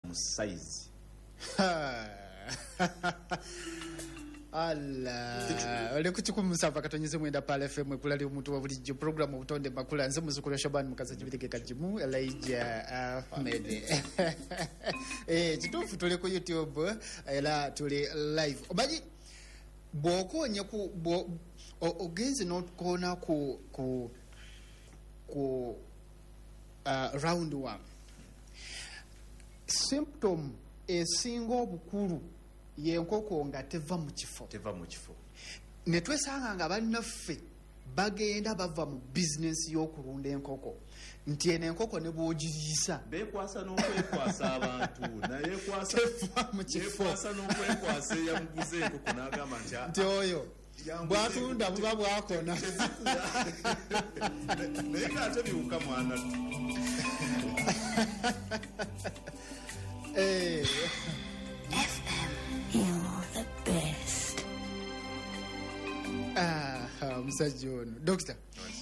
mu size. Allah ole kuchikumusava katonyeze mwenda pale FM kulali omuntu wa bulijjo program obutonde makula nze muzukulu Shaban mukaza kibiteke kajimu Elijah Ahmed. Kituufu tuli ku YouTube era tuli live. Obaji bwokonya ku ogenze n'okona ku round 1 symptom esinga obukulu yenkoko nga teva mu kifo ne twesanga nga bannaffe bagenda bava mu business y'okulunda enkoko nti eno enkoko ne bwogiriisa beekwasa n'okwekwasa abantu naye mu kifo yeekwasa n'okwekwasa eyamuguze enkoko n'agamba nti oyo bwatunda buba bwakona naye ng'ate biwuka mwana You're the best. Musajja ono Doctor.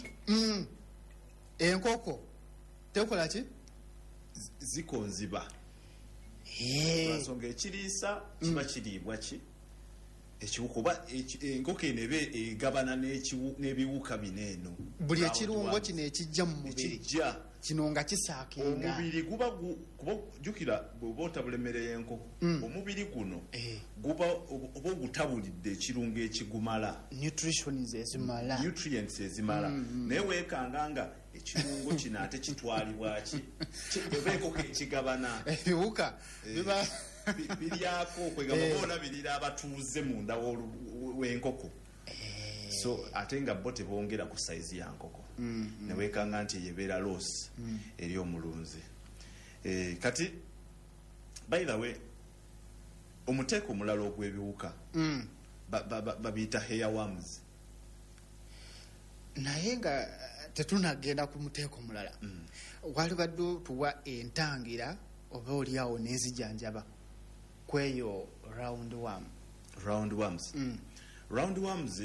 Enkoko tekola ki? Zikonziba. Nsonga ekiriisa kiba kiriibwa ki? Ekiwuka oba enkoko eno ebe egabana n'ebiwuka bineeno. Buli ekirungo kino ekijja mu mubiri. Kino nga kisaakinga. Omubiri guba kuba jjukira bw'oba otabulemereye enkoko. Omubiri guno guba oba ogutabulidde ekirungo ekigumala. Nutrients ezimala. Naye weekanga nga ekirungo kino ate kitwalibwa ki? Oba enkoko ekigabana. Ebiwuka biba biryako kwegamba boona birira abatuuze munda w'enkoko. So ate nga bo tebongera ku size ya nkoko ne weekanga nti yebeera loss eri omulunzi. Kati by the way omuteeko omulala ogw'ebiwuka babiyita hairworms. Naye nga tetunagenda ku muteeko mulala wali badde tuwa entangira oba oliawo n'ezijanjaba kweyo roundworms. Roundworms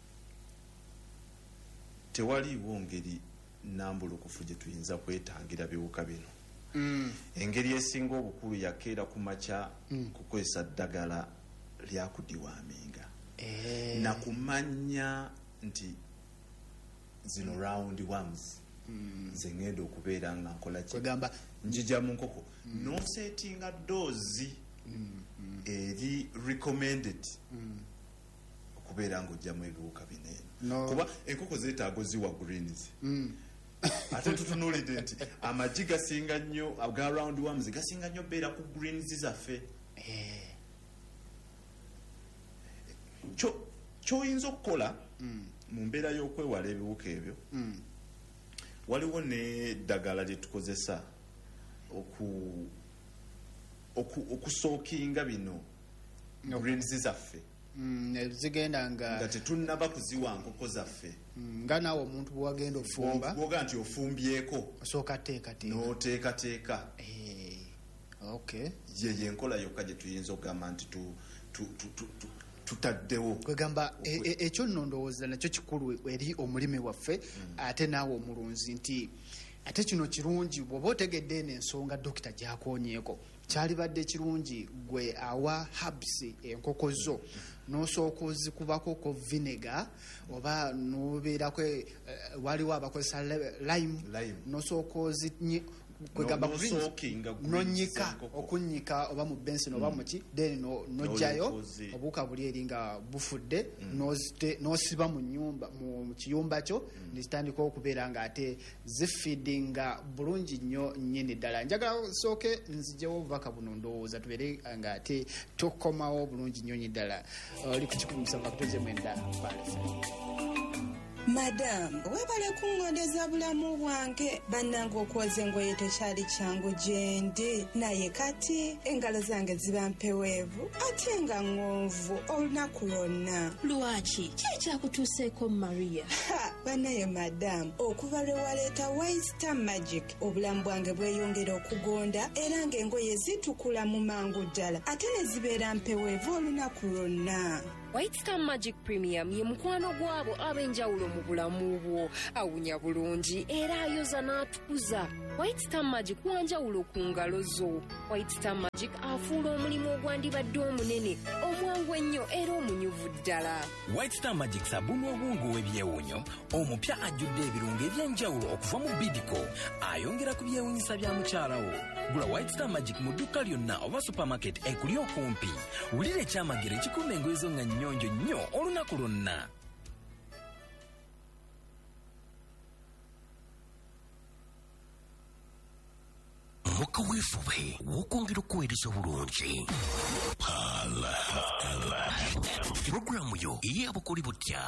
tewaliiwo ngeri nambulukufu gye tuyinza kwetangira biwuka bino. Engeri esinga obukulu yakeera ku makya kukozesa ddagala lyakudiwaaminga na kumanya nti zino roundworms nze ngenda okubeera nga nkola ki njija mu nkoko n'osetinga doozi eri recommended okubeera ng'ojjamu ebiwuka bineeno kuba enkoko zeetaaga ziwa greens. Ate tutunuulidde nti amagi gasinga nnyo aga roundworms gasinga nnyo beera ku greens zaffe. Ky'oyinza okukola mu mbeera y'okwewala ebiwuka ebyo waliwo n'eddagala lye tukozesa okusookinga bino greens zaffe zigenda nga tetunnaba kuziwa nkoko zaffe nga naawe omuntu bwewagenda ofumba bwoga nti ofumbyeko osooka teekateeka n'oteekateeka. Ye enkola yokka gye tuyinza okugamba nti tutaddewo kwegamba ekyo nno ndowooza nakyo kikulu eri omulimi waffe ate naawe omulunzi nti ate kino kirungi bw'oba otegedde eno ensonga dokita gyakoonyeeko kyalibadde kirungi gwe awa habs enkoko zo n'osooka ozikubako ko vinegar oba n'obeerako waliwo abakozesa lime n'osooka kwegamba nonyika okunyika oba mu bensin oba muki then nojjayo obuuka buli eri nga bufudde n'osiba mu nyumba mu kiyumba kyo nezitandika okubeera nga ate zifeedinga bulungi nnyo nnyini ddala. Njagala sooke nzijewo obubaka buno ndowooza tubeere nga ate tukomawo bulungi nnyo ddala. Oli ku 107.9 Palace. Madam, webale kuŋŋondeza bulamu bwange bannange okwoza engoye tekyali kyangu gyendi naye kati engalo zange ziba mpeweevu ate nga ŋŋonvu olunaku lwonna. Lwaki? Ki ekyakutuuseeko Maria? Bannaye madam, okuva lwe waleeta White Magic obulamu bwange bweyongera okugonda era ng'engoye zitukula mu mangu ddala ate ne zibeera mpeweevu olunaku lwonna. White Star Magic Premium ye mukwano gwabo ab'enjawulo mu bulamu bwo. Awunya bulungi era ayoza n'atukuza. White Star Magic wanjawulo ku ngalo zo. White Star Magic afuula omulimu ogwandibadde omunene omwangu ennyo era omunyuvu ddala. White Star Magic sabuni obwongo w'ebyewunyo omupya ajjudde ebirungo eby'enjawulo okuva mu Bidco ayongera ku byewunyisa bya mukyalawo. Gula White Star Magic mu dduka lyonna oba supermarket ekuli okumpi. Wulira ekyamagero ekikuuma engoye zo nga nnyonjo nnyo olunaku lwonna. Muka weefube w'okwongera okuweereza obulungi. Puroguramu yo ey'abukuli butya.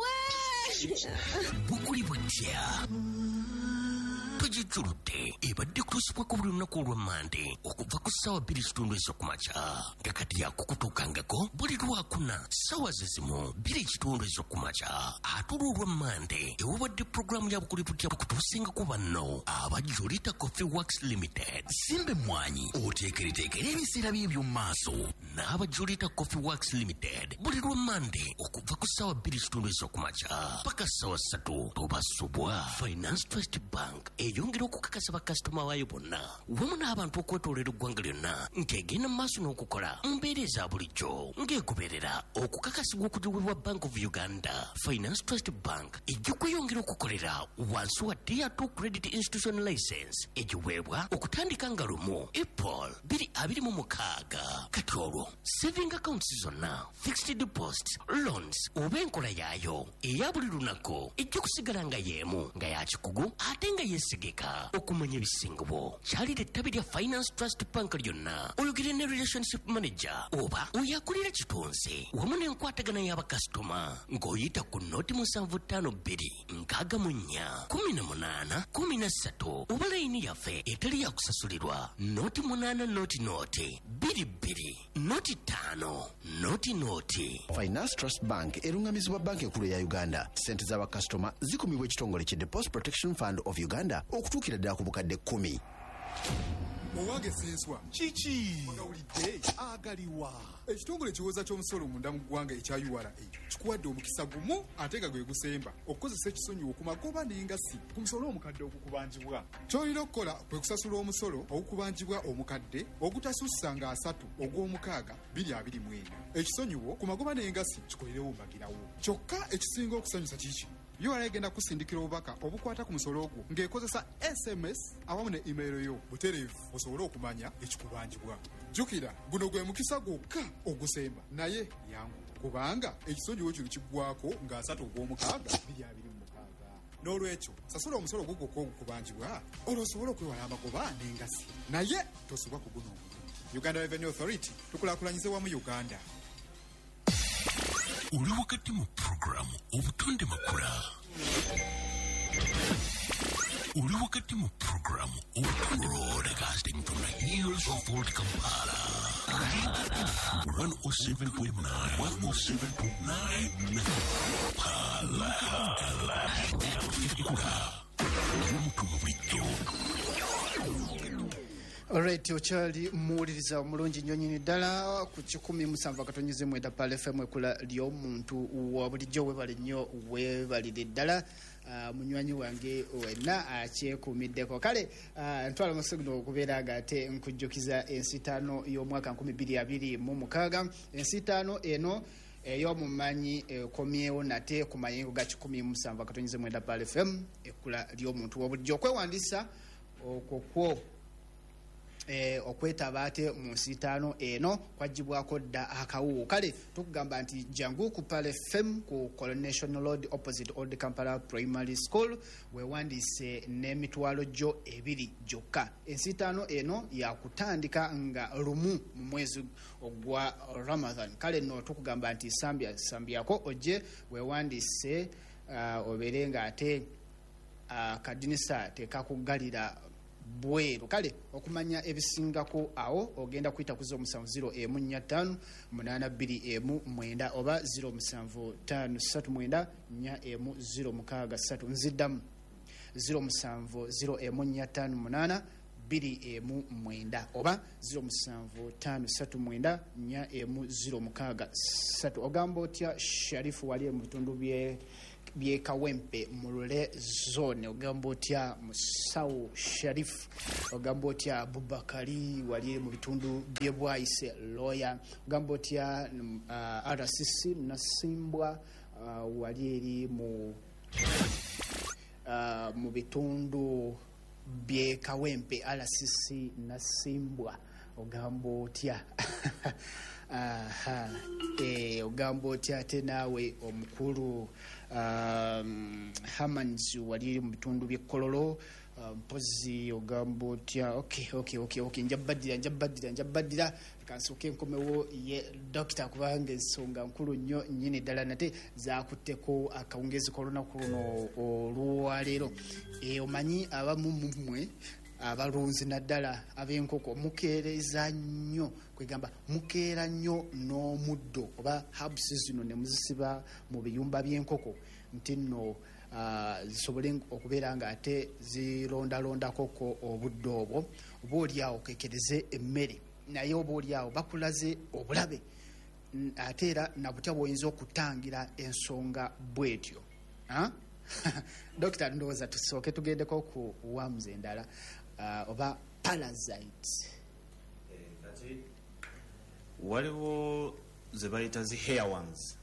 Bukuli butya tugijjuludde ebadde kutuusibwa ku buli lunaku olwa Mande okuva ku ssaawa 2 ez'okumakya nga kati yakukutuukangako buli lwakuna ssaawa zezimu 2 ez'okumakya ate olwolwa Mande ewabadde puroguramu ya bukuli butya kutuusingako banno aba Jolita Coffee Works Limited. Simbe mwanyi oteekereteekera ebiseera bye eby'omu maaso n'aba Jolita Coffee Works Limited buli lwa Mande okuva ku ssaawa 2 ez'okumakya paka ssaawa 3 tobasubwa. Finance Trust Bank eyongera okukakasa bakasitoma baayo bonna wamu n'abantu okwetoolera eggwanga lyonna nti egenda mu maaso n'okukola mu mbeera eza bulijjo ng'egoberera okukakasibwa okugiweebwa Bank of Uganda. Finance Trust Bank ejja kweyongera okukolera wansi wa Tier 2 Credit Institution License egiweebwa okutandika nga lumu April 2026. Kati olwo saving accounts zonna, fixed deposits, loans oba enkola yaayo eya buli lunaku ejja kusigala nga yeemu nga yakikugu ate nga yesigika. Okumanya ebisingawo kyalira ettabi lya Finance Trust Bank lyonna oyogere ne relationship manager oba oyakulira kitonze wamu n'enkwatagana y'abakasitoma ng'oyita ku noti 752-14-18-13 oba layini yaffe etali yakusasulirwa noti 8 noti 22 noti 5 noti. Finance Trust Bank erungamizibwa banka enkulu ya Uganda. Sente z'abakasitoma zikumibwa ekitongole ki Deposit Protection Fund of Uganda okutuukira ddala ku bukadde 10. Owange senswa kiki onawulidde agaliwa ekitongole kiwoza ky'omusolo munda mu ggwanga ekya URA kikuwadde omukisa gumu ate nga gwe gusemba okukozesa ekisonyiwo ku magoba n'engasi ku musolo omukadde ogukubanjibwa. Ky'olina okukola kwe kusasula omusolo ogukubanjibwa omukadde ogutasussa nga 3 ogw'omukaaga 2024. Ekisonyiwo ku magoba n'engasi kikolerewo mbagirawo. Kyokka ekisinga okusanyusa kiki URA egenda kusindikira obubaka obukwata ku musolo ogwo ng'ekozesa SMS awamu ne email yo butereevu osobole okumanya ekikubanjibwa. Jjukira guno gwe mukisa gwokka ogusemba naye yangu kubanga ekisonyiwo kino kiggwako nga 3 ogw'omukaaga 2026. N'olwekyo sasula omusolo gwo gwokka ogukubanjibwa olwo osobole okwewala amagoba n'engasi naye tosubwa ku guno omulungi. Uganda Revenue Authority tukulaakulanyize wamu Uganda. Uli wakati mu programu obutonde makula. Uli wakati mu programu obutonde broadcasting from the hills of Old Kampala. 107.9 Kampala. Alright, okyali muwuliriza omulungi nnyo nnyini ddala ku 107.9 Pal FM ekula ly'omuntu wa bulijjo webale nnyo webalire ddala munywanyi wange wenna akyekuumiddeko. Kale ntwala musigno okubeera nga ate nkujjukiza ensiitaano y'omwaka 2026. Ensiitaano eno ey'omumanyi ekomyewo nate ku mayengo ga 107.9 Pal FM ekula ly'omuntu wa bulijjo. Okwewandiisa okwokwo okwetaba ate mu nsiitaano eno kwagibwako dda akawuwo. Kale tukugamba nti jangu ku Pal FM ku Coronation Road opposite Old Kampala Primary School wewandiise n'emitwalo gyo 2 gyokka. Ensiitaano eno yakutandika nga lumu mu mwezi ogwa Ramadan. Kale no tukugamba nti sambyako ojje wewandiise obeere nga ate kadinisa tekakugalira bweru. Kale okumanya ebisingako awo ogenda kuyita ku 07058219 oba 0753941063 nziddamu 07058219 oba 0753941063. Ogamba otya Sharifu wali mu bitundu bye byekawempe mulule zone ogamba otya musawo Sharif ogamba otya Abubakari wali mu bitundu byebwayise lawyer ogamba otya RCC Nasimbwa wali eri mu bitundu byekawempe RCC Nasimbwa ogamba otya ogamba otya ate naawe omukulu Hamans wali mu bitundu by'ekkololo mpozi ogamba otya okay njabbadira kansooke enkomewo ye dokita kubanga ensonga nkulu nnyo nnyini ddala nate zakutteko akawungezi k'olunaku luno olwaleero omanyi abamu mumwe abalunzi naddala ab'enkoko mukeereza nnyo kwegamba mukeera nnyo n'omuddo oba habs zino ne muzisiba mu biyumba by'enkoko nti nno zisobole okubeera nga ate zirondalondakoko obudde obwo oba oliawo kekereze emmere naye oba oliawo bakulaze obulabe ate era nabutya bw'oyinza okutangira ensonga bwetyo dokita ndowooza tusooke tugendeko ku worms endala oba parasites waliwo ze bayita zi hairworms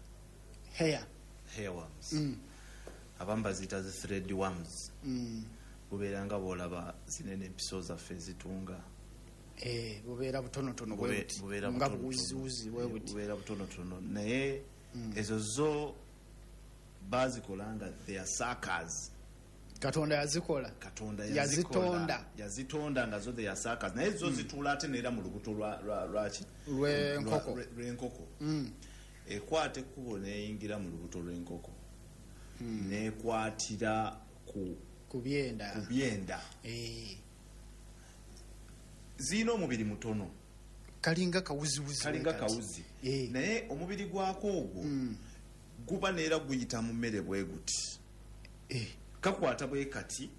abamu baziyita zi thread worms bubeera nga bwolaba zinene empiso zaffe ezitunga bubeera butonotono nga buwuziwuzi bubeera butonotono naye ezo zo bazikola nga they are suckers. Katonda yazikola yazitonda nga zo they are suckers naye zo zituula ate neera mu lubuto lwaki lw'enkoko ekwata ekkubo neyingira mu lubuto lw'enkoko nekwatira ku byenda zirina omubiri mutono kalinga kawuzi naye omubiri gwako ogwo guba neera guyita mu mmere bwe guti kakwata bwe kati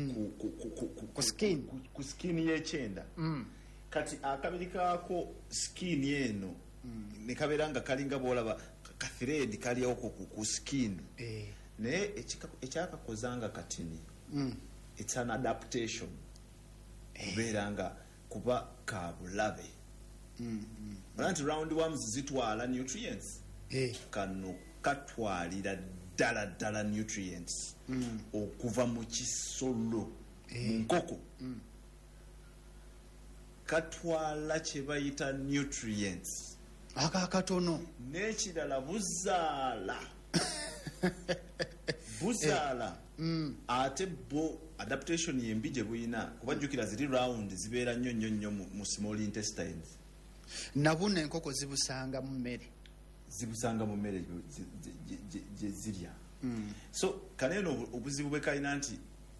ku skin y'ekyenda kati akabiri kaako skin eno ne kabeera nga kalinga bwolaba ka thread kalyawo ku skin naye ekyakakozanga katini it's an adaptation kubeera nga kuba kabulabe nti roundworms zitwala nutrients kano katwalira ddala nutrients okuva mu kisolo mu nkoko katwala kye bayita nutrients akakatono n'ekirala buzaala ate bo adaptation yembi gye buyina kubajjukira ziri round zibeera nnyo mu small intestines nabuna enkoko zibusanga mu mmere gye zirya so kaneeno obuzibu bwe kalina nti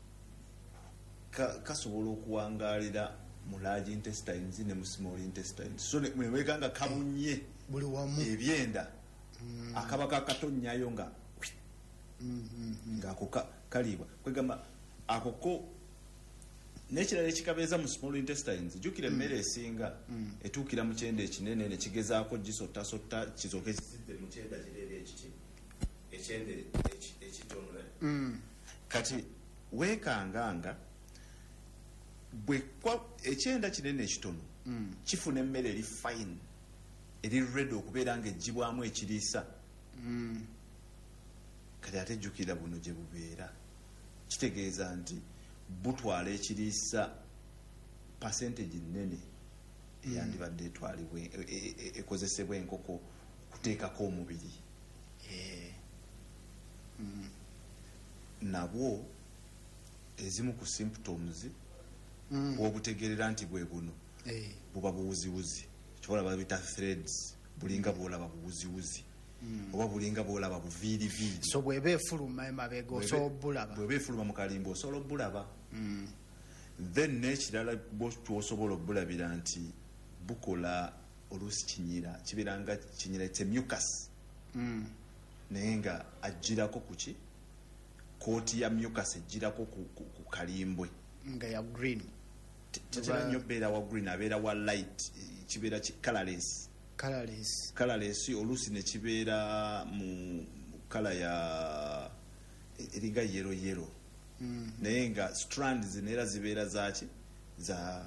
kasobola okuwangaalira mu large intestines ne mu small intestines so mwebeka nga kabunye buli wamu ebyenda akaba kakatonnyayo nga ng'ako kaliibwa kwegamba akoko n'ekirala ekikabeeza mu small intestines jjukira emmere esinga etuukira mu kyenda ekinene ne kigezaako gisottasotta kizoke kisidde mu kyenda kireera ekyenda ekitonole kati weekanganga ekyenda kinene ekitono kifuna emmere eri fine eri red okubeera nga eggibwamu ekiriisa kati ate jjukira buno gye bubeera kitegeeza nti butwala ekiriisa percentage nnene eyandibadde etwalibwa ekozesebwa enkoko okuteekako omubiri nabwo ezimu ku symptoms bwobutegerera nti bwe buno buba buwuziwuzi kyobola babita threads bulinga bwolaba buwuziwuzi oba bulinga bwolaba buviiriviiri so bweba efuluma emabega osobola obulaba bweba efuluma mu kalimba osobola obulaba then n'ekirala twosobola obulabira nti bukola oluusi kinyira kibeera nga kinyira it's a mucus naye nga ajjirako kuki kooti ya mucus ejjirako ku kalimbwe nga ya green tetera nnyo beera wa green abeera wa light kibeera colorless oluusi ne kibeera mu kala eriga yero naye nga strands neera zibeera zaki za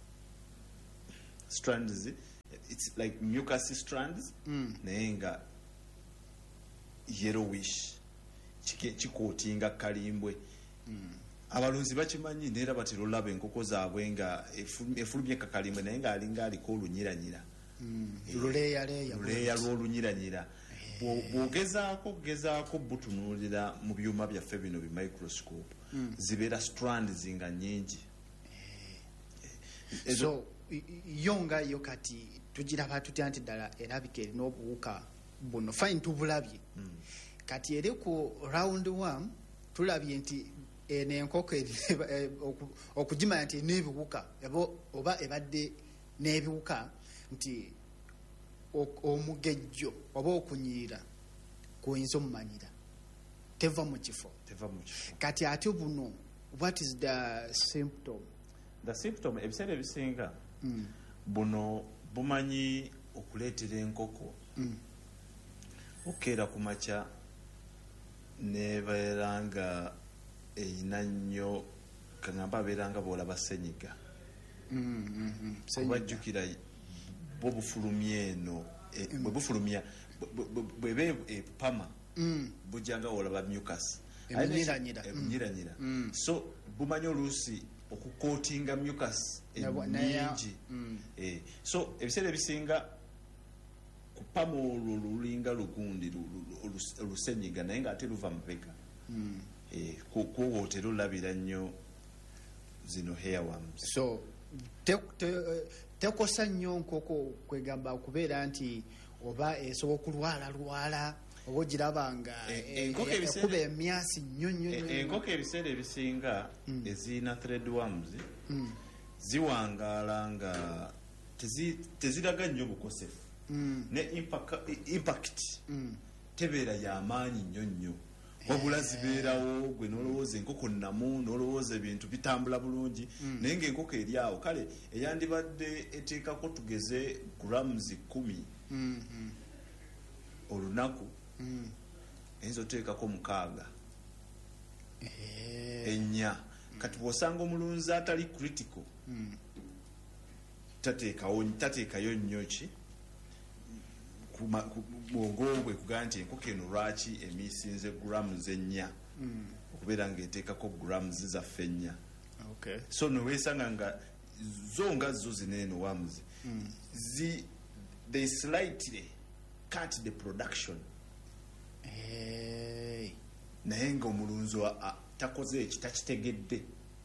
strands, it's like mucus strands naye nga yellowish kikootinga kalimbwe. Abalunzi bakimanyi neera batera olaba enkoko zaabwe nga efulumye kakalimbwe naye nga alinga aliko olunyiranyira luleeya lw'olunyiranyira. Bw'ogezaako butunuulira mu byuma byaffe bino bi microscope zibeera strands nga nyingi. So yo nga yo kati tugiraba tutya nti ddala erabika erina obuwuka buno fine tubulabye kati eri ku round 1 tulabye nti eno enkoko okugimanya nti erina ebiwuka oba ebadde n'ebiwuka nti omugejjo oba okunyirira kuyinza omumanyira teva mu kifo. Kati ate buno what is the symptom? The symptom ebiseera ebisinga buno bumanyi okuleetera enkoko okukeera ku makya nebeera nga eyina nnyo kagamba abeera nga bwolaba senyiga kubajjukira bwe bufulumya eno bwe bufulumya bweba epama bujjanga wolaba mucus ebinyiranyira so bumanyi oluusi okukootinga mucus enyingi so ebiseera ebisinga kupama olwo lulinga lugundi olusenyiga naye nga ate luva mabega kwowootera olabira nnyo zino hairworms. So tekosa nnyo nkoko kwegamba okubeera nti oba esobola okulwala oba ogiraba nga ekuba emyasi nnyo. Enkoko ebiseera ebisinga ezirina threadworms ziwangaala nga teziraga nnyo bukosefu ne impact tebeera y'amaanyi nnyo wabula zibeerawo gwe n'olowooza enkoko nnamu n'olowooza ebintu bitambula bulungi naye ng'enkoko eri awo kale eyandibadde eteekako tugeze grams 10 olunaku eyinza oteekako 6 4. Kati bw'osanga omulunzi atali critical tateekayo nnyo ki bwongo bwe kugaa nti enkoko eno lwaki emiisinze grams 4 okubeera ng'eteekako grams zaffe 4. So noweesanga nga zo zineeno worms they slightly cut the production naye ng'omulunzi takoze ekitakitegedde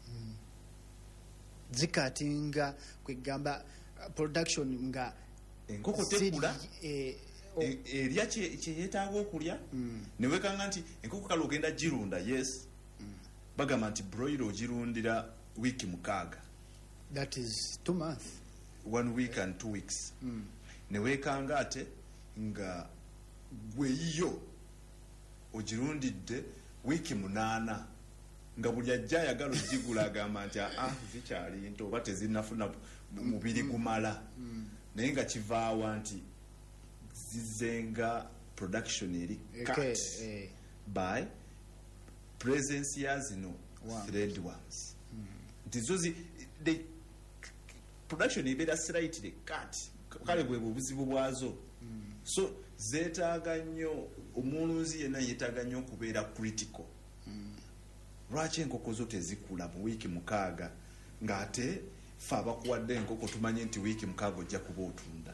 zikatinga kwegamba production nga enkoko tekula erya kyeyetaaga okulya newekanga nti enkoko kale ogenda girunda yes bagamba nti broiler ogirundira wiiki 6 that is 2 months 1 week and 2 weeks newekanga ate nga gweyo ogirundidde wiiki 8 nga buli ajja ayagala ogigula agamba nti zikyali nto oba tezinafuna mubiri gumala naye nga kivaawa nti zizenga production eri cut by presence ya zino threadworms nti zo production ebeera slightly cut kale bwe buzibu bwazo so zeetaaga nnyo omulunzi yenna yeetaaga nnyo okubeera critical. Lwaki enkoko zo tezikula mu wiiki 6 ng'ate fe abakuwadde enkoko tumanye nti wiiki 6 ojja kuba otunda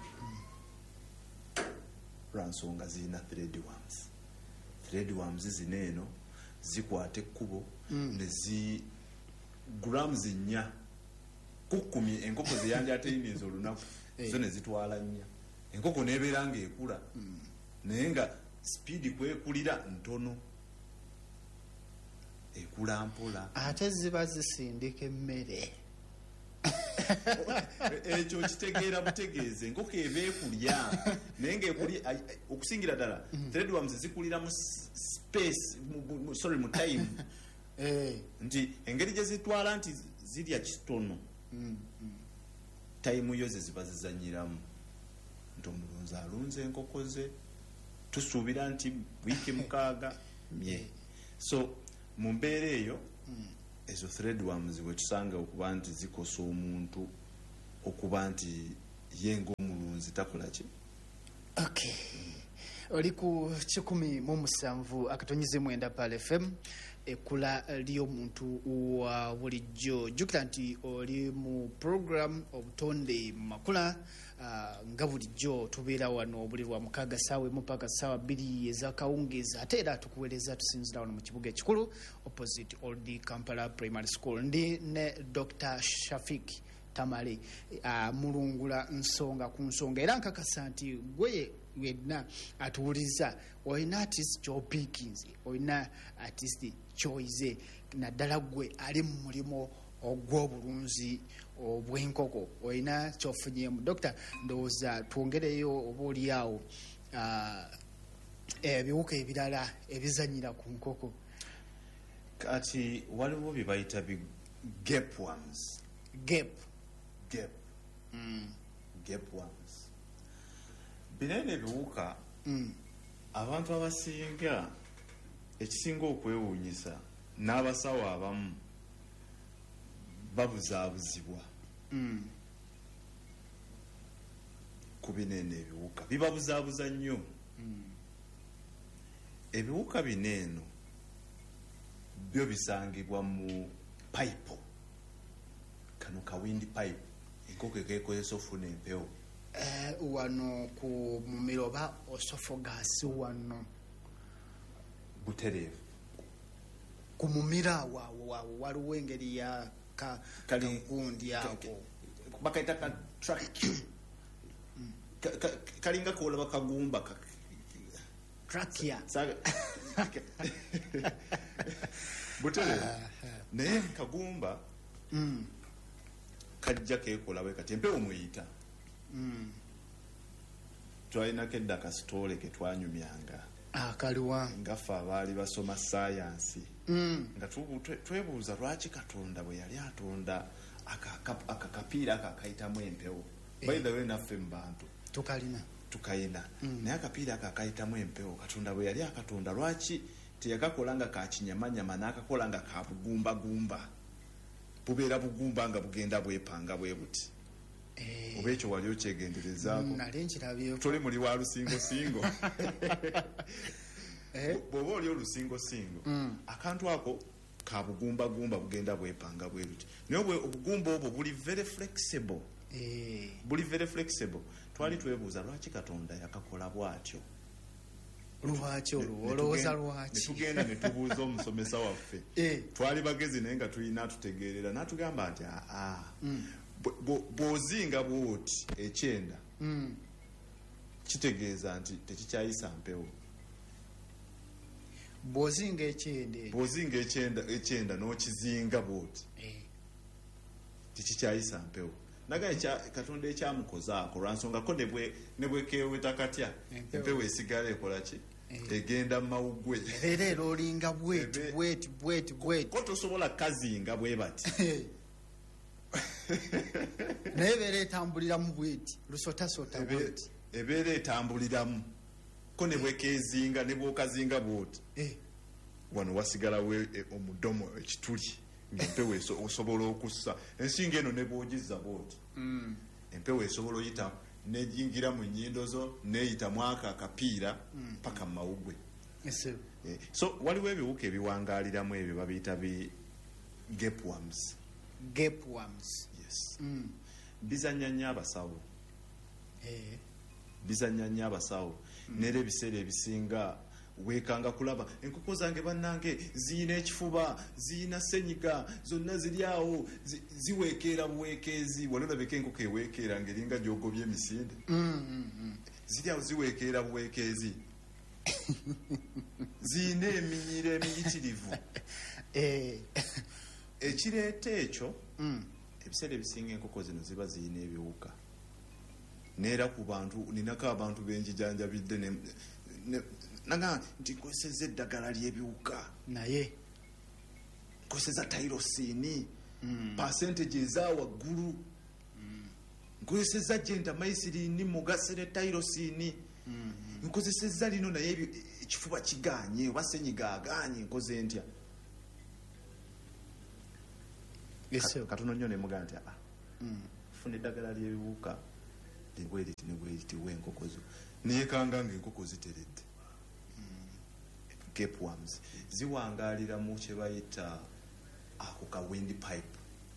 lwansonga zirina threadworms zineeno zikwata ekkubo ne grams 4 ku 10 enkoko zeyanja ateyiniza olunaku zo ne zitwala 4 enkoko nebeera ng'ekula naye nga sipiidi kwekulira ntono ekula mpola ate ziba zisindika emmere ekyo kitegeera butegeeze enkoko eba ekulya naye ngaekulya okusingira ddala threadworms zikulira mu space mu time nti engeri gye zitwala nti zirya kitono time yo ze ziba zizanyiramu nti omulunzi alunze enkoko ze tusuubira nti wiiki 6 mye so mu mbeera eyo ezo threadworms wetusanga okuba nti zikosa omuntu okuba nti yenga omulunzi takolaki. Okay. Oli ku 107 akatonyize 9 Pal FM ekula ly'omuntu wa bulijjo. Jjukira nti oli mu program obutonde makula nga bulijjo tubeera wano buli lwa 6 ssaawa mpaka ssaawa 2 ez'akawungeezi ate era tukuweereza tusinzira wano mu kibuga ekikulu opposite Old Kampala Primary School. Ndi ne Dr. Shafik Tamale mulungula nsonga ku nsonga era nkakasa nti gwe wenna atuwuliza olina artist ky'opiikinze olina artist ky'oyize naddala gwe ali mu mulimu ogw'obulunzi obw'enkoko olina kyofunyemu. Dokita ndowooza twongereyo oba oliawo ebiwuka ebirala ebizanyira ku nkoko. Kati waliwo bye bayita gapworms. Gapworms binene ebiwuka abantu abasinga ekisinga okwewuunyisa n'abasawo abamu babuzaabuzibwa ku binene ebiwuka bibabuzaabuza nnyo. Ebiwuka bineeno byo bisangibwa mu pipe, kano kawindi pipe enkoko ekekozesa ofuna empewo wano ku mumiro oba osophagus wano butereevu ku mumira waawo waliwo engeri ya kagundi ako bakaita ka trachea kalinga koolaba kagumba trachea butereevu naye kagumba kajja keekola bwe kati empewo mweyita. Twalinako edda kasitole ke twanyumyanga akaliwa nga ffe abaali basoma sayansi nga twebuuza lwaki Katonda bwe yali atonda akakapiira akakayitamu empewo. By the way naffe mu bantu tukayina naye akapiira akakayitamu empewo Katonda bwe yali akatonda lwaki teyakakola nga kakinyamanyama n'akakola nga kabugumbagumba bubeera bugumba nga bugenda bwepanga bwe buti. Oba ekyo wali okyegenderezaako toli muli wa lusingosingo bw'oba oli olusingosingo akantu ako kabugumbagumba bugenda bwepanga bwe buti naye obugumba obwo buli very flexible. Twali twebuuza lwaki Katonda yakakola bw'atyo. Lwaki olowooza lwaki? Netugenda ne tubuuza omusomesa waffe twali bagezi naye nga tulina tutegeerera n'atugamba nti bw'ozinga bw'oti ekyenda kitegeeza nti tekikyayisa mpewo. Bw'ozinga ekyenda n'okizinga bw'oti tekikyayisa mpewo. Nagaye Katonda ekyamukozaako lwansonga ko ne bwekeweta katya empewo esigala ekola ki egenda mu mawuggwe era olinga bweti ko tosobola kazinga bwe bati naye ebeera etambuliramu bweti lusotasota bweti ebeera etambuliramu ko ne bwekezinga ne bwokazinga bwoti wano wasigalawo omudomo ekituli empewo osobola okussa ensinga eno ne bwogizza bwoti empewo esobola oyita nejingira mu nnyindo zo neyitamu akapiira paka mu mawuggwe. So waliwo ebiwuka ebiwangaaliramu ebyo babiyita gapworms. Yes. Bizanya nnyo abasawo n'era ebiseera ebisinga weekanga kulaba enkoko zange bannange ziyina ekifuba ziyina senyiga zonna ziri awo ziweekeera buweekeezi. wali olabeka enkoko eweekeera ngeringa gyogobya emisinde ziri awo ziweekeera buweekeezi ziyina eminyiro emiyitirivu. Ekireeta ekyo ebiseera ebisinga enkoko zino ziba ziyina ebiwuka neera ku bantu ninako abantu benjijanjabidde nanga nti nkozeseza eddagala ly'ebiwuka naye nkozeseza tyrosine percentage eza waggulu nkozeseza gentamicillin mugasere tyrosine nkozesezza lino naye ekifuba kiganye oba senyiga aganye nkoze ntya katono nnyo nemugaa nti funa eddagala ly'ebiwuka libweriti nebweriti wenkoko zo nekanga ngaenkoko ziteredde capeworms ziwangalira mu kyebayita ako ka wind pipe.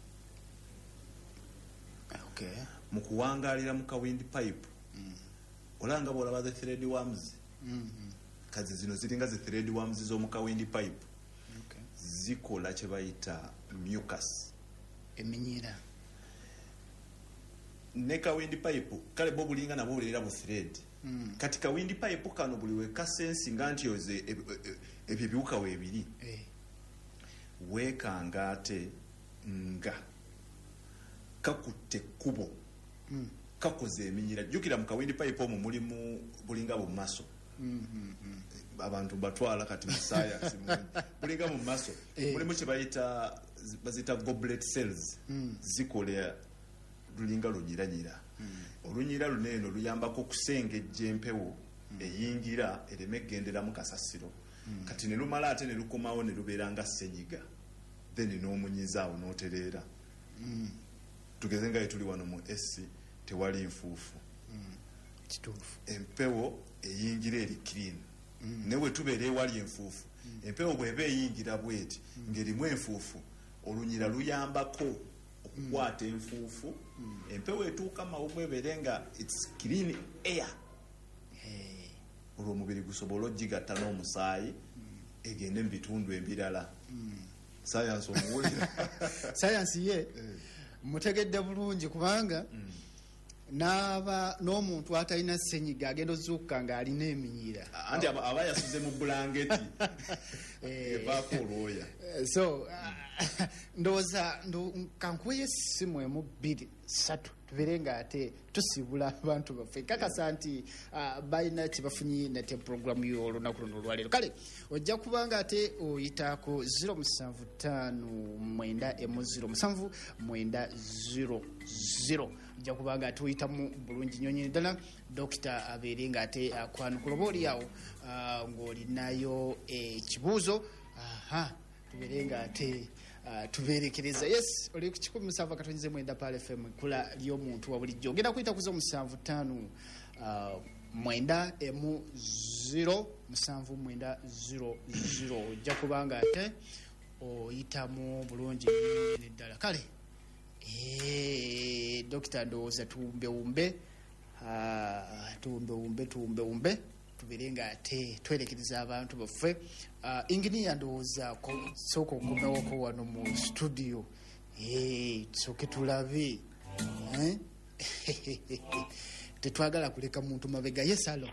Mu kuwangalira mu ka wind pipe olanga bwolaba the thread worms kazi zino ziringa the thread worms z'omu ka wind pipe zikola kyebayita mucus eminyira ne ka wind pipe kale bo bulinga nabo bulera bu thread kati ka wind pipe kano buli we ka sensi nganti yoze ebyo biwuka webiri wekanga ate nga kakutte kubo kakoze eminyira jukira mu ka wind pipe omwo mulimu bulinga bu maso abantu batwala kati mu science bulinga mu maso mulimu kyebayita bazita goblet cells zikola lulinga lunyiranyira olunyira luneeno luyambako okusengejja empewo eyingira ereme egendera mu kasasiro kati ne lumala ate ne lukomawo ne lubeera nga senyiga then n'omunyizaawo n'otereera tugeze nga tuli wano mu esi tewali nfuufu empewo eyingira eri clean newe tubeera ewali enfuufu empewo bw'eba eyingira bweti ng'erimu enfuufu olunyira luyambako okukwata enfuufu empewo etuuka mawumu ebeere nga its clean air olwo omubiri gusobola ogigatta n'omusaayi egende mu bitundu ebirala sayansi omuwulira sayansi ye mutegedde bulungi kubanga n'aba n'omuntu atalina senyiga agenda ozuuka ng'alina eminyira anti aba yasuze mu bulangeti evaako olwoya so ndowooza kankuweyo essimu emu 2 3 tubeere nga ate tusibula abantu baffe kakasa nti balina kyebafunyi nate programu y'olunaku luno olwaleero kale ojja kubanga ate oyitaku 075 ojja kubanga ate oyitamu bulungi nyonyini ddala dokita abeere nga ate akwanukula oba oli awo ng'olinayo ekibuuzo tubeere nga ate tuberekereza yes oli ku 17.9 Pal FM kula ly'omuntu wa bulijjo ogenda kuyita ku 075 ojja kubanga ate oyitamu bulungi ddala kale dokita ndowooza tuwumbewumbe tubeere nga ate twerekereza abantu baffe inginiya ndowooza sooka okomewoko wano mu studio tusooke tulabe tetwagala kuleka muntu mabega yesalo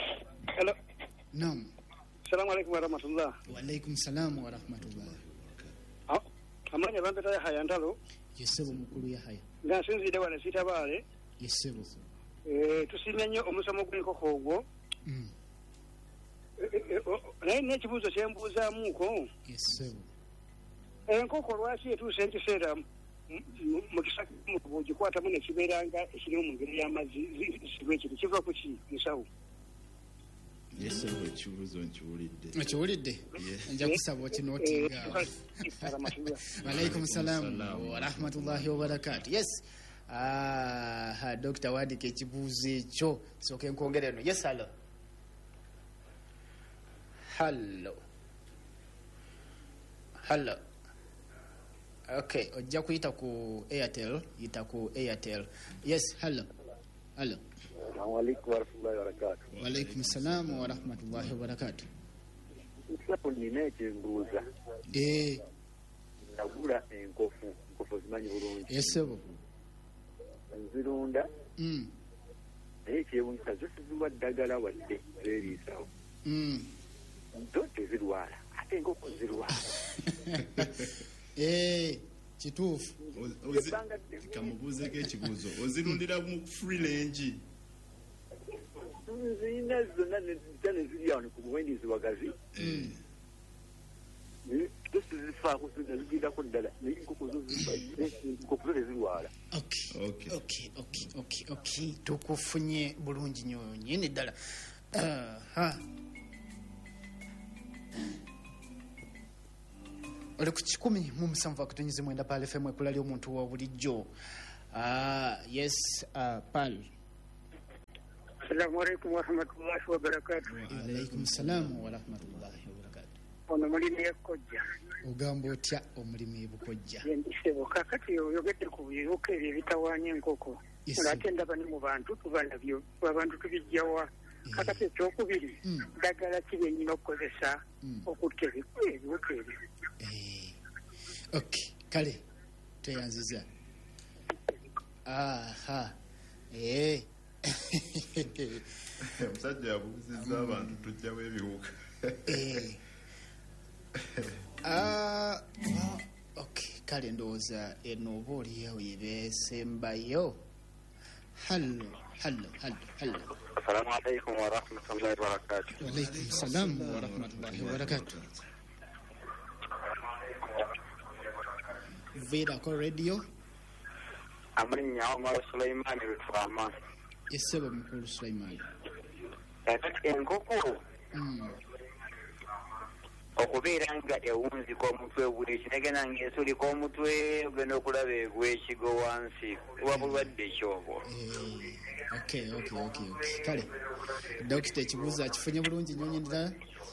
nam salamu alaikum warahmatullah waalaikum salamu warahmatullah amanya bampeta Yahaya Ntalo yesebo mukulu Yahaya nga nsinzidde wano sitabaale yesebo tusimye nnyo omusomo gw'enkoko ogwo naye n'ekibuuzo kyembuuzaamuuko yesebo enkoko lwaki etuuse ekiseera mu kisaka bw'ogikwatamu ne kibeera nga ekirimu mu ngeri y'amazzi zisibwa ekiri kiva ku ki musawo yesebo ekibuuzo nkiwulidde okiwulidde nja kusaba okinootinga waalaikum salaamu warahmatullahi wabarakatu yes dokita wandika ekibuuzo ekyo sooka enkwongera eno yes hallo okay ojja kuyita ku airtel yita ku airtel yes hallo waalaikum salaamu warahmatullahi wabarakatu nina ekyembuuza nagula enkofu zimanyi bulungi esebo nzirunda naye ekyewunyisa zo siziwa ddagala wadde zeeriisawo zo tezirwala ate enkoko zirwala kituufu kamubuuzeko ekibuuzo ozirundira mu free range nzirina zonna neziryawo ne ku buwendizi wagazi tosizifaako nazigirako ddala naye enkoko zo tezirwala tukufunye bulungi nyonyini ddala oli ku 107.9 Pal FM ekulali omuntu wa bulijjo. Yes, Pal. Assalamu alaikum warahmatullahi wabarakatuh. Alaikum salam warahmatullahi wabarakatuh. Ono mulimi ekojja. Ogamba otya omulimi ebukojja? Yendisebo kakati oyogedde ku bibuka ebyo ebitawaanya enkoko. Ate ndaba ne mu bantu tubalabyo abantu tubijjawa. Kakati ekyokubiri ddagala ki byennyina okukozesa okutta ebibuka ebyo. Okay, kale tweyanziza. Omusajja yabuuzizza abantu tujjawo ebiwuka. Okay, kale ndowooza eno oba oliyawo yebeesembayo. Hallo. Assalamu alaikum warahmatullahi wabarakatuh. Waalaikum salam warahmatullahi wabarakatuh. Vida ko radio. Amulinnya Omar Sulaiman Lutwama. Yesebo mukulu Sulaiman. Enkoko okubeera nga ewunzi k'omutwe buli kinegena ng'ensuli k'omutwe ogenda okulaba egw'ekigo wansi wabulwadde ekyobo. Okay. Kale dokita ekibuuzo akifunye bulungi nnyonyi ddala.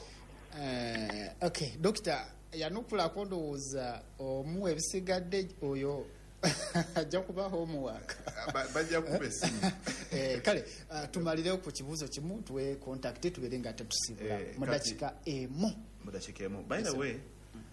Okay, dokita yanukulako ndowooza omuwa ebisigadde oyo ajja kuba homework. Bajja kuba essimu. Kale tumalirewo ku kibuuzo kimu tuwe contact tubeere nga tetusibula mu dakiika emu. By the way,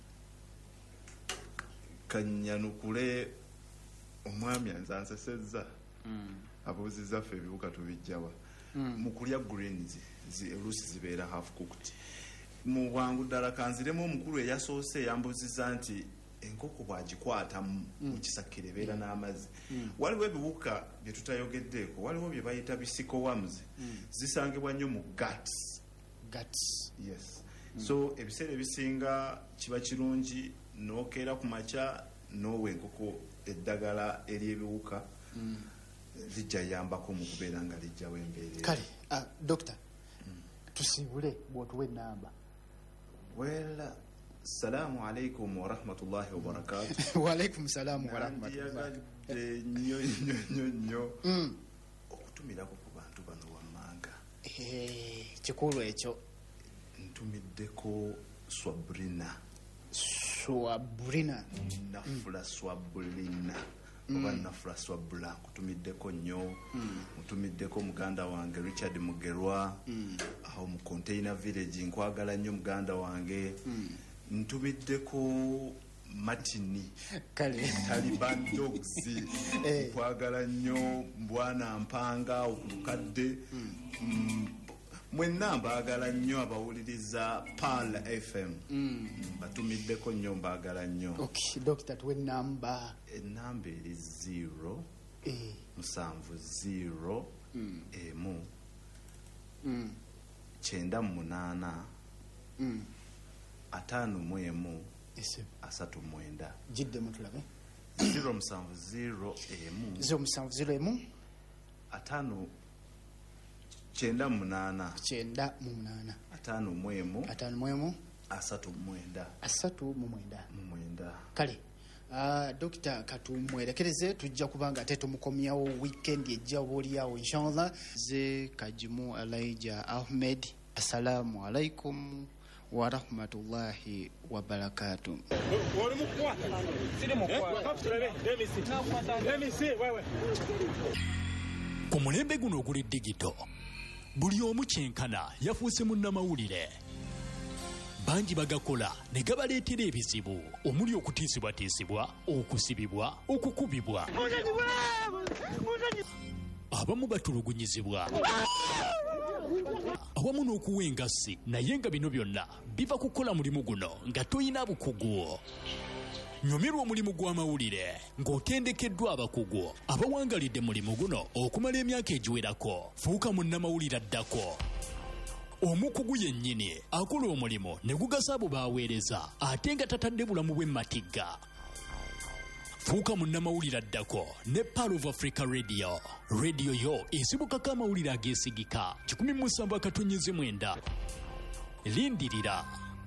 kanyanukule omwami anzansesezza abuuzizza ffe ebibuka tubijjawa mu kulya greens oluusi zibeera half cooked. Mu bwangu ddala kanziremu omukulu eyasoose yambuuzizza nti enkoko bwagikwata mu kisakiro ebeera n'amazzi. Waliwo ebiwuka bye tutayogeddeeko, waliwo bye bayita bisikowamuzi zisangibwa nnyo mu guts. Yes. So ebiseera ebisinga kiba kirungi n'okeera ku makya n'owa enkoko eddagala ery'ebiwuka lijja yambako mu kubeera nga lijjawo embeera. Kale dokita tusiibule bw'otuwa ennamba. Well, assalamu alaikum warahmatullahi wabarakatuh. Waalaikum salamu warahmatullahi. Nnyo okutumirako ku bantu bano wammanga. Kikulu ekyo. Ntumiddeko Swabrina. Nafula Swabrina. Oba Nafula Swabula. Kutumiddeko nnyo. Mutumiddeko muganda wange Richard Mugerwa. Aho mu Container Village nkwagala nnyo muganda wange. Ntumiddeko Matini. Kale Taliban Dogs. Nkwagala nnyo Mbwana Mpanga okulukadde. Mwenna mbaagala nnyo abawuliriza Pal FM. Batumiddeko nnyo mbaagala nnyo. Okay, dokita tuwe ennamba. Ennamba eri 0 70 emu 98 51 39. Jidde mutulabe. 070 emu 070 emu 5 98 51 39. Kale dokita katumwerekereze tujja kubanga ate tumukomyawo weekend ejja obaoliawo inshallah. Ze Kajimu Elijah Ahmed, assalamu alaikum warahmatullahi wabarakatuh. Ku mulembe guno oguli digito buli omu kyenkana yafuuse munnamawulire. Bangi bagakola ne gabaleetera ebizibu omuli okutiisibwatiisibwa, okusibibwa, okukubibwa. Abamu batulugunyizibwa awamu n'okuwa engassi, naye nga bino byonna biva kukola mulimu guno nga toyina bukugu. Nyumirwa omulimu gw'amawulire ng'otendekeddwa abakugu abawangalidde mulimu guno okumala emyaka egiwerako. Fuuka munnamawulire addako. Omukugu yennyini akola omulimu ne gugasa abo baaweereza ate nga tatadde bulamu bwe matigga. fuuka munnamawulire addako ne Power of Africa Radio. Radio yo esibukako amawulire ageesigika 17/9 lindirira.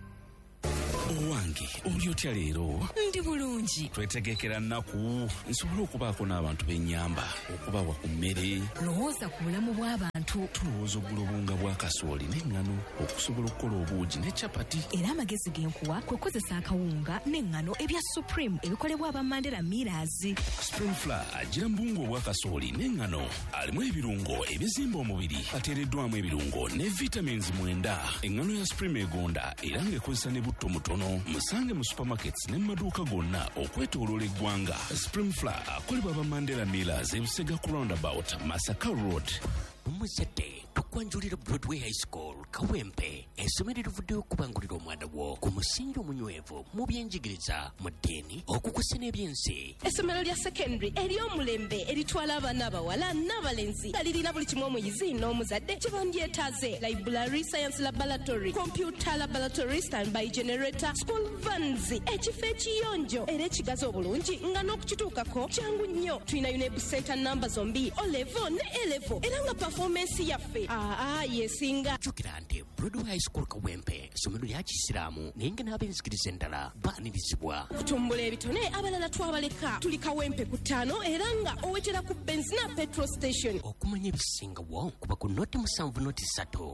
Owange oli otya leero? Ndi bulungi. Twetegekera nnaku nsobola okubaako n'abantu b'ennyamba okubawa ku mmere. Lowooza ku bulamu bw'abantu. Tulowooza oggula obuwunga bwa kasooli n'eŋŋano okusobola okukola obuugi ne capati. Era amagezi genkuwa kwe kozesa akawunga n'eŋŋano ebya Supreme ebikolebwa aba Mandela Millers. Supreme Flour agira mu buwunga obwa kasooli n'eŋŋano alimu ebirungo ebizimba omubiri ateereddwamu ebirungo ne vitamins 9. Eŋŋano ya Supreme egonda era ng'ekozesa ne butto mutono. Musange mu supermarkets ne maduuka gonna okwetooloola eggwanga. Supreme Flour akolebwa aba Mandela Millers ebusega ku roundabout Masaka Road. Muzadde tukwanjulira Broadway High School Kawempe essomero erivuddeyo okubangulira omwana wo ku musingi omunywevu mu byenjigiriza mu ddiini okukusa n'ebyensi. Essomero lya secondary ery'omulembe eritwala abaana abawala n'abalenzi nga lirina buli kimu omuyizi n'omuzadde kye bandyetaaze: library, science laboratory, computer laboratory, standby generator, school vans, ekifo ekiyonjo era ekigazi obulungi nga n'okukituukako kyangu nnyo. Tulina UNEB center namba zombi O-level ne A-level era nga performance yaffe yesinga. Jjukira nti Broadway High School Kawempe essomero lya Kisiraamu naye nga n'ab'enzikiriza endala baanirizibwa. Okutumbula ebitone abalala twabaleka. Tuli Kawempe ku 5 era nga owekera ku benzina petrol station. Okumanya ebisingawo kuba ku noti 7 noti 3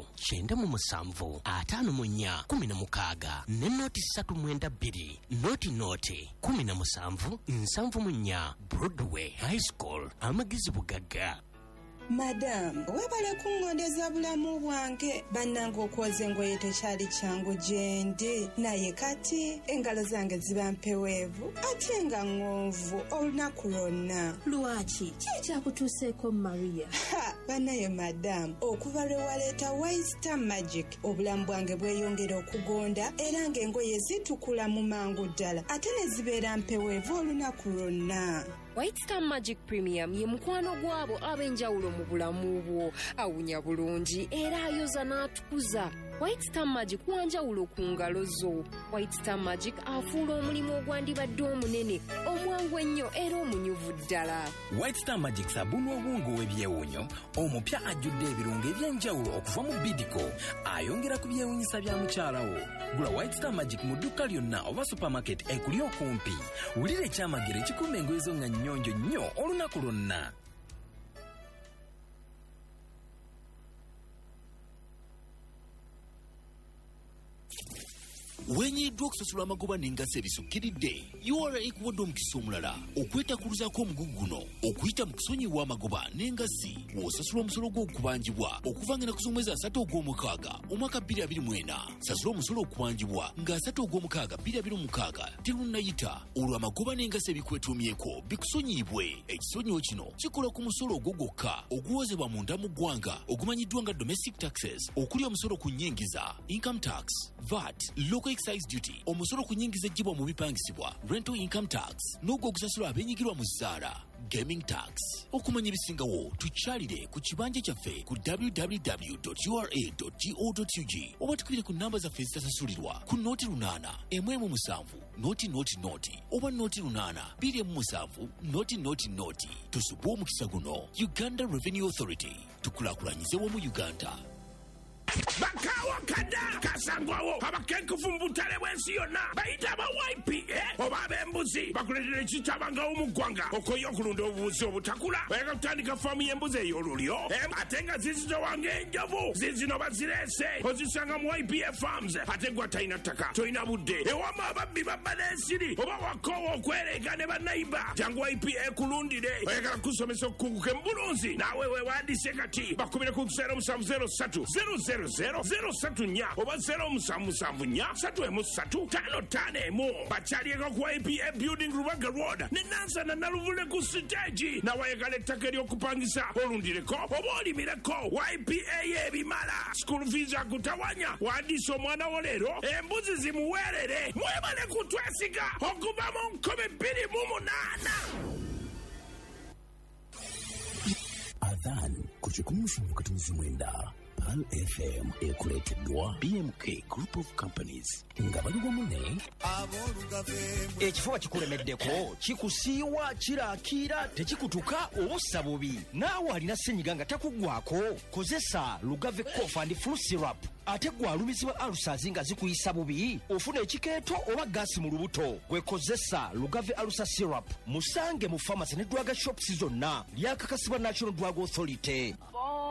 97 54 16 ne noti 392 noti 17 74 Broadway High School amagezi bugagga. Madam, webale kungondeza bulamu bwange. Bannange okwoza engoye tekyali kyangu gyendi, naye kati engalo zange ziba mpeweevu ate nga ng'onvu olunaku lwonna. Lwaki? Ki ekyakutuuseeko Maria? Bannaye madam, okuva lwe waleeta White Magic obulamu bwange bweyongera okugonda era ng'engoye zitukula mu mangu ddala ate ne zibeera mpeweevu olunaku lwonna. White Star Magic Premium ye mukwano gwabo ab'enjawulo mu bulamu bwo. Awunya bulungi era ayoza n'atukuza. White Star Magic wanjawulo ku ngalo zo. White Star Magic afuula omulimu ogwandibadde omunene omwangu ennyo era omunyuvu ddala. White Star Magic sabuni obwungu w'ebyewunyo omupya ajjudde ebirungo eby'enjawulo okuva mu Bidco ayongera ku byewunyisa bya mukyalawo. Gula White Star Magic mu dduuka lyonna oba supermarket ekuli okumpi. Wulira ekyamagero ekikuuma engoye zo nga nnyonjo nnyo olunaku lwonna. Wenyiddwa okusasula amagoba n'engassi ebisukkiridde, URA ekuwadde omukisa omulala okwetakuluzaako omugugu guno okuyita mu kusonyiwa amagoba n'engassi w'osasula omusolo gw'okubanjibwa okuva nga ku mwezi 3 ogw'omukaaga omwaka 2024. Sasula omusolo okubanjibwa nga 3 ogw'omukaaga 2026 terunnayita olwo amagoba n'engassi ebikwetuumyeko bikusonyiibwe. Ekisonyiwo kino kikola ku musolo ogwo gwokka oguwozebwa munda mu ggwanga ogumanyiddwa nga domestic taxes, okuli omusolo ku nnyingiza, income tax, VAT, local excise duty, omusolo ku nnyingiza ejjibwa mu bipangisibwa, rental income tax, n'ogwo ogusasula abenyigirwa mu zzaala, gaming tax. Okumanya ebisingawo tukyalire ku kibanja kyaffe ku www.ura.go.ug oba tukubire ku namba zaffe ezitasasulirwa ku noti 8 117 noti oba noti 8 207 noti. Tusubwe omukisa guno. Uganda Revenue Authority, tukulaakulanyize wamu Uganda. Bakawa kada kasangwawo abakenkufu mu butale bw'ensi yonna bayita aba YPA oba ab'embuzi bakuletera ekitabanga mu ggwanga okoye okulunda obubuzi obutakula bayaka kutandika faamu y'embuzi ey'olulyo ate nga zizitowanga enjovu zizino bazireese ozisanga mu YPA Farms ate gwa talina ttaka tolina budde ewamu ababbi babba n'ensiri oba wakoowa okwereega ne bannayiba jangu YPA kulundire oyagala kusomesa okukunguka embulunzi naawe weewandiise kati bakubire ku 0703 034 oba 0774 bakyalieko ku YPA Building Rubaga Road ne Nansana Naluvule ku siteegi nawayagala ettaka ery'okupangisa olundireko oba olimireko. YPA y'ebimala school fees akutawanya wandiisa omwana wo leero embuzi zimuweerere. Mwebale kutwesiga okuva mu 2028. Adhan ku 17 Mwenda National FM ekuleeteddwa BMK Group of Companies nga bali wamu ne ekifuba kikulemeddeko kikusiiwa kiraakira tekikutuka obussa bubi naawe alina ssenyiga nga takuggwako kozesa Lugave Cough and Flu Syrup ate gwe alumizibwa alusazi nga zikuyisa bubi ofuna ekikeeto oba gaasi mu lubuto gwekozesa Lugave Alusa Syrup musange mu pharmacy ne drug shops zonna lyakakasibwa National Drug Authority.